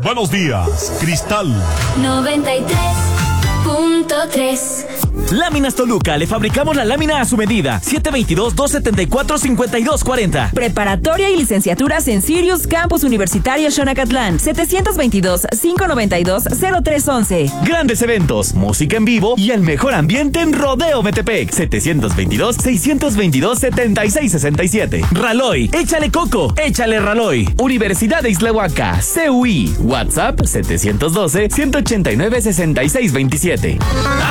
buenos días, Cristal 93.3. Láminas Toluca, le fabricamos la lámina a su medida. 722-274-5240. Preparatoria y licenciaturas en Sirius Campus Universitario Xonacatlán. 722-592-0311. Grandes eventos, música en vivo y el mejor ambiente en Rodeo Metepec. 722-622-7667. Raloy, échale coco, échale Raloy. Universidad de Islahuaca, CUI. WhatsApp 712-189-6627.